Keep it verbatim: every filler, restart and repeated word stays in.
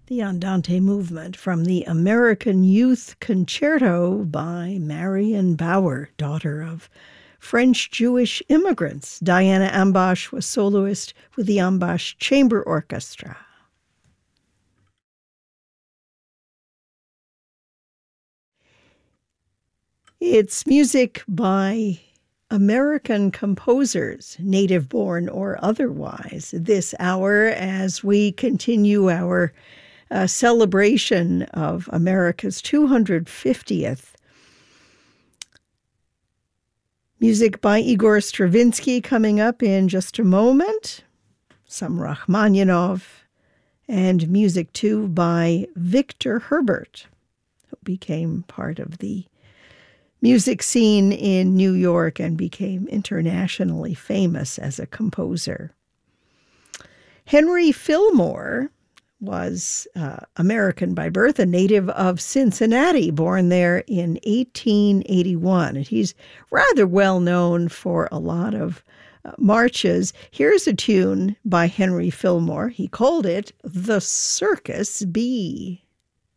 The Andante movement from the American Youth Concerto by Marion Bauer, daughter of French-Jewish immigrants. Diana Ambash was soloist with the Ambash Chamber Orchestra. It's music by American composers, native-born or otherwise, this hour as we continue our uh, celebration of America's two hundred fiftieth. Music by Igor Stravinsky coming up in just a moment, some Rachmaninoff, and music too by Victor Herbert, who became part of the music scene in New York and became internationally famous as a composer. Henry Fillmore was uh, American by birth, a native of Cincinnati, born there in eighteen eighty-one. And he's rather well known for a lot of uh, marches. Here's a tune by Henry Fillmore. He called it The Circus Bee.